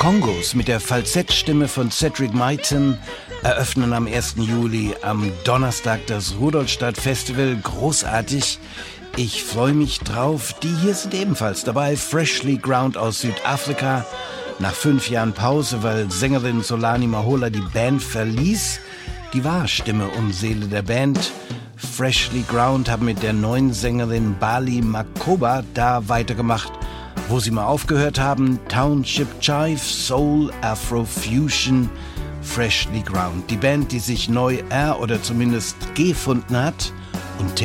Kongos mit der Falsettstimme von Cedric Myton eröffnen am 1. Juli am Donnerstag das Rudolstadt Festival. Großartig. Ich freue mich drauf. Die hier sind ebenfalls dabei. Freshly Ground aus Südafrika. Nach 5 Jahren Pause, weil Sängerin Solani Mahola die Band verließ. Die war Stimme und Seele der Band. Freshly Ground haben mit der neuen Sängerin Bali Makoba da weitergemacht, wo sie mal aufgehört haben. Township Jive, Soul, Afro-Fusion, Freshly Ground. Die Band, die sich neu oder zumindest gefunden hat und